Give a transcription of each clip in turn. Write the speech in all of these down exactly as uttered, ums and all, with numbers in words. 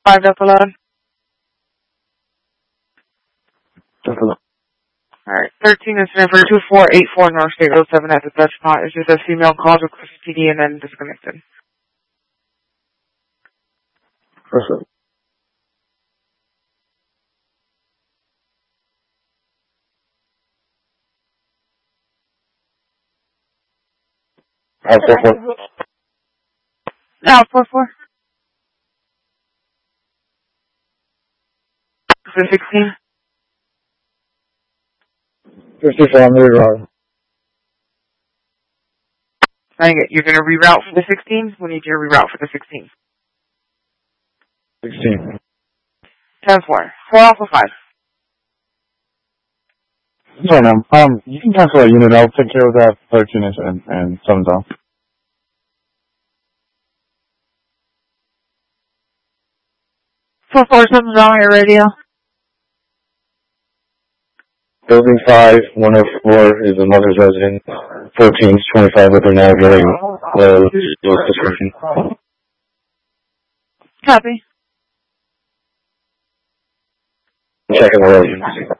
five Delta load. Delta load. Alright, thirteen incident for two four eight four North State Road seven at the Dutch Spot. It's just a female called request P D and then disconnected. Perfect. Alpha four four. Now, four four. For sixteen. fifty-four on the reroute. You're going to reroute for the sixteen? We need you to reroute for the sixteen. sixteen. ten four. four Alpha five. Sorry, ma'am. Um, you can cancel that unit. I'll take care of that thirteen and, and seven off. four four, something's wrong with your radio. Building five, one oh four is the mother's resident. fourteen is twenty-five with her navigating. Uh, description. Copy. Checking the residence.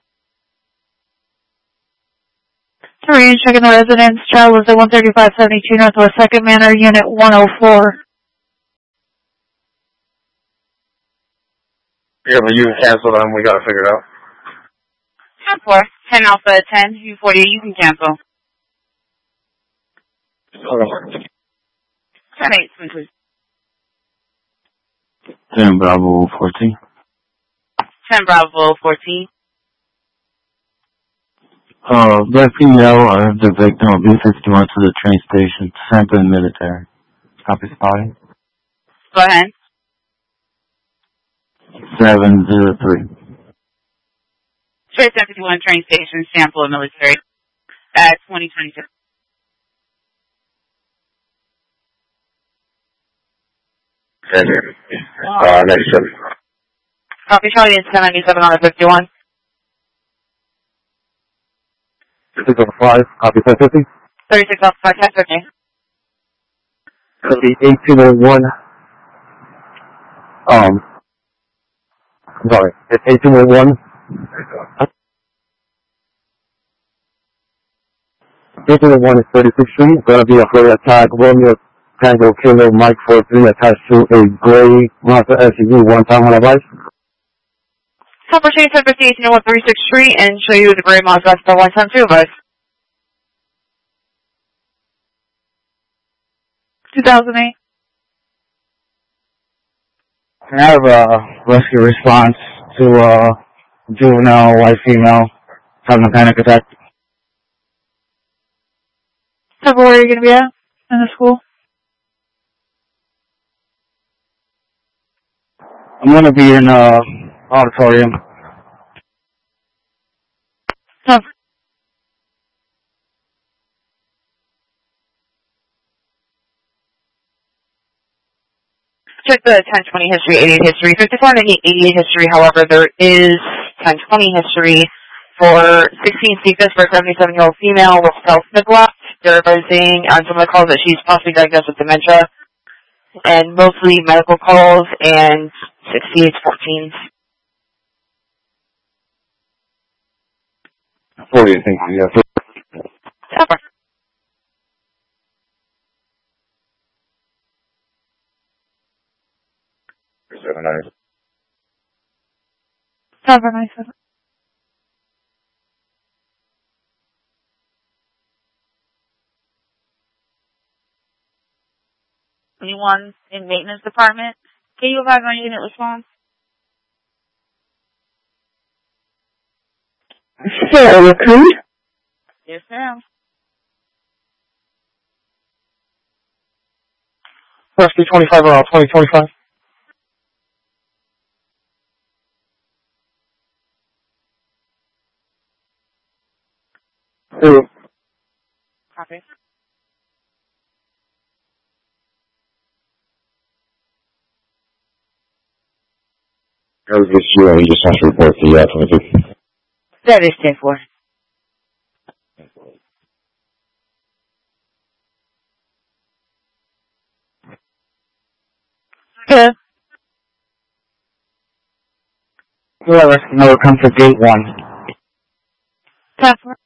Three, checking the residence. Child was at one thirty-five seventy-two Northwest second Manor, Unit one oh four. Yeah, but you can cancel them. We gotta figure it out. ten four. ten Alpha ten. U forty, you can cancel. Okay. ten eight, please. ten Bravo fourteen. ten Bravo fourteen. Uh, black female, I have the victim of B fifty-one to the train station, Franklin Military. Copy spotting. Go ahead. seven zero three. Straight seven fifty-one train station, sample of military. At twenty twenty-two. Uh, next one. Copy, Charlie, it's ten ninety-seven on the fifty-one. six oh five, copy ten fifty. thirty-six off five, ten fifty. Copy eighteen oh one. Um, I'm sorry, eighteen oh one. eighteen oh one is thirty-sixth Street. Gonna be a further attack. Romeo Tango Kilo Mike four three attached to a gray Mazda S U V one time on a bike. Copper Shane ten fifty, eighteen oh one thirty-sixth Street, and show you the gray Mazda for one time two of us. two thousand eight. I have a rescue response to a juvenile white female having a panic attack. So where are you going to be at in the school? I'm going to be in uh auditorium. No. Check the ten twenty history, eighty-eight history. fifty-four and eighty-eight history, however, there is ten twenty history for sixteen C F I S for a seventy-seven-year-old female with self-neglect. They're advising on some of the calls that she's possibly diagnosed with dementia, and mostly medical calls and sixty-eight fourteens. forty, I think, yeah. Super. Seven nine. Seven nine seven. Anyone in maintenance department? Can you advise on unit response? Sure, recruit. Yes, ma'am. Rescue twenty-five around twenty twenty-five. Two. Copy. That was this year, and he just has to report the uh, twenty-two. That is ten four. Good. Rescue number comes to gate one. Customer.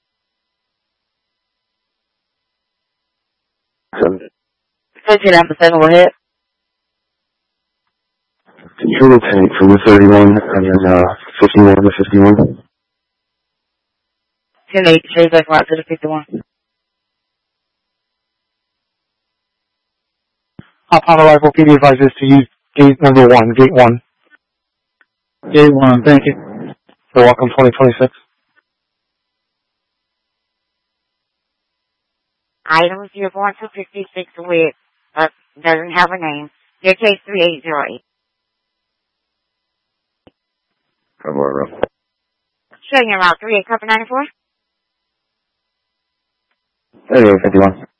Fifteen after seven, we're hit. Control tank from the thirty-one and then uh, fifty-one to fifty-one. ten eight, chase back route to the fifty-one. Hop on arrival, P D advises to use gate number one, gate one. Gate one, thank you. You're welcome, twenty twenty-six. Item zero one two fifty-six with, uh, doesn't have a name. Your case three eight zero eight. Come on, Showing you route three eight, cover ninety-four. thirty-eight fifty-one.